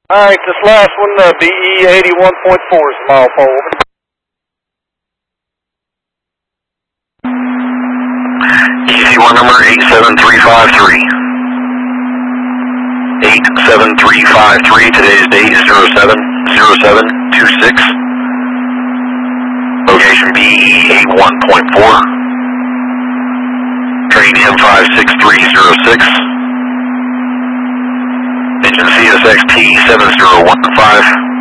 Alright, this last one, BE 81.4 is the mile pole. EC1 number 87353. 87353, today's date is 070726. Location BE 81.4. Train M56306. Engine CSXT 7015.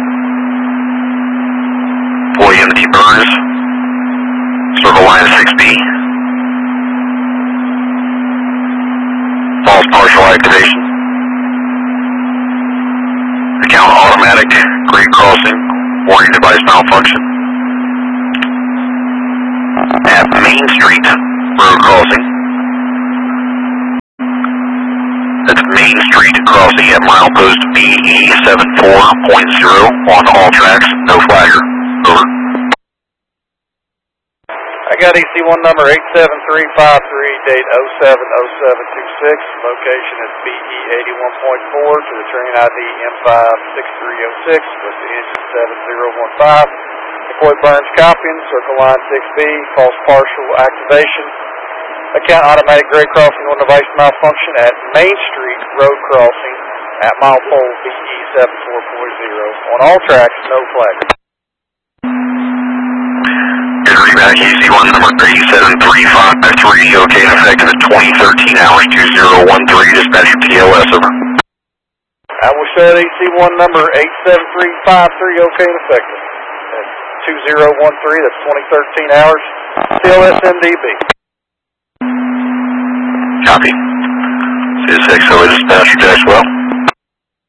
Employee MD Burns. Circle line 6B. False partial activation. Account automatic. Grade crossing. Warning device malfunction. At Main Street road crossing. That's Main Street crossing at milepost BE 74.0 on all tracks, no flagger. Over. I got EC1 number 87353, date 070726. Location is BE 81.4 to the train ID M56306 with the engine 7015. Employee Burns copying, circle line 6B, false partial activation. Account automatic grade crossing on device malfunction at Main Street road crossing at mile pole BE 74.0. On all tracks, no flag. Good readback, EC1 number 87353, okay, in effect of the 2013 hours 2013, dispatcher PLS, over. I will show EC1 number 87353, okay, in effect. 2013, that's 2013 hours, PLS MDB. Copy. CSXO dispatcher, Jackswell.